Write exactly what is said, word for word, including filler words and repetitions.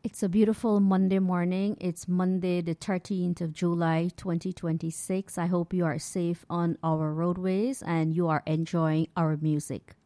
It's a beautiful Monday morning. It's Monday, the thirteenth of July, twenty twenty-six. I hope you are safe on our roadways and you are enjoying our music.